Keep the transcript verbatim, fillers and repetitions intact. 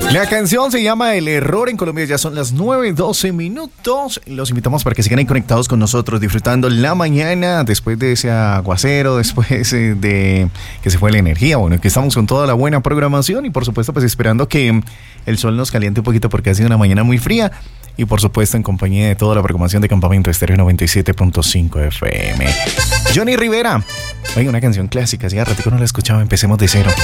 La canción se llama El Error. En Colombia ya son las nueve doce minutos. Los invitamos para que sigan ahí conectados con nosotros, disfrutando la mañana después de ese aguacero, después de que se fue la energía. Bueno, que estamos con toda la buena programación y por supuesto pues esperando que el sol nos caliente un poquito porque ha sido una mañana muy fría. Y por supuesto en compañía de toda la programación de Campamento Estéreo noventa y siete punto cinco F M. Johnny Rivera. Oiga, una canción clásica, hace ratico no la escuchaba, empecemos de cero.